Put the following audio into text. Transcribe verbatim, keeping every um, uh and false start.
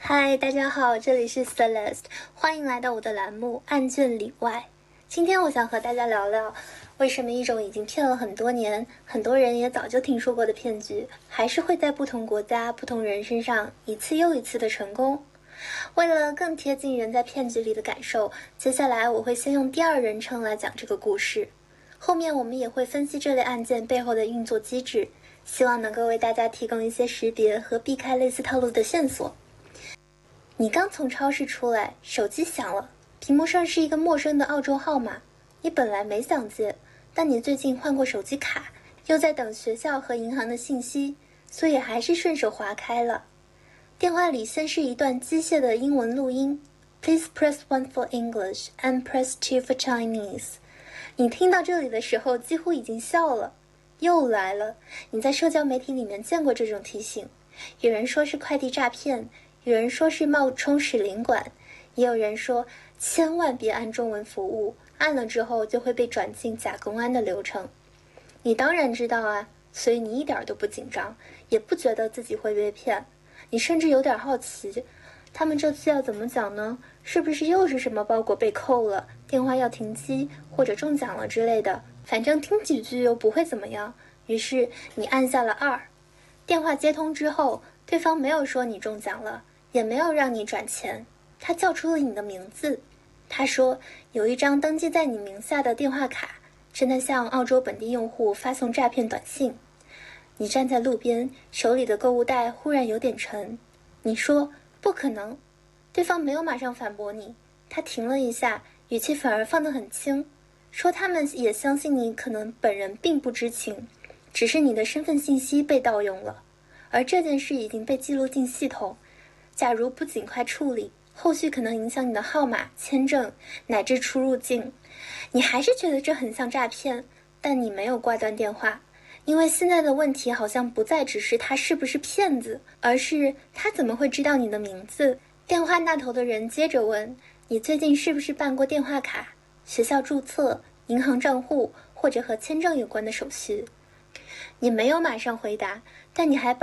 嗨，大家好，这里是 Celeste， 欢迎来到我的栏目案卷里外。今天我想和大家聊聊，为什么一种已经骗了很多年，很多人也早就听说过的骗局，还是会在不同国家、不同人身上一次又一次的成功。为了更贴近人在骗局里的感受，接下来我会先用第二人称来讲这个故事，后面我们也会分析这类案件背后的运作机制，希望能够为大家提供一些识别和避开类似套路的线索。你刚从超市出来，手机响了，屏幕上是一个陌生的澳洲号码。你本来没想接，但你最近换过手机卡，又在等学校和银行的信息，所以还是顺手划开了。电话里先是一段机械的英文录音 Please press one for English and press two for Chinese。 你听到这里的时候几乎已经笑了。又来了，你在社交媒体里面见过这种提醒，有人说是快递诈骗，有人说是冒充使领馆，也有人说千万别按中文服务，按了之后就会被转进假公安的流程。你当然知道啊，所以你一点都不紧张，也不觉得自己会被骗。你甚至有点好奇，他们这次要怎么讲呢？是不是又是什么包裹被扣了，电话要停机，或者中奖了之类的？反正听几句又不会怎么样。于是你按下了二。电话接通之后，对方没有说你中奖了，也没有让你转钱，他叫出了你的名字。他说有一张登记在你名下的电话卡，正在向澳洲本地用户发送诈骗短信。你站在路边，手里的购物袋忽然有点沉。你说不可能。对方没有马上反驳你，他停了一下，语气反而放得很轻，说他们也相信你可能本人并不知情，只是你的身份信息被盗用了，而这件事已经被记录进系统，假如不尽快处理，后续可能影响你的号码、签证乃至出入境。你还是觉得这很像诈骗，但你没有挂断电话，因为现在的问题好像不再只是他是不是骗子，而是他怎么会知道你的名字。电话那头的人接着问，你最近是不是办过电话卡、学校注册、银行账户或者和签证有关的手续？你没有马上回答，但你还保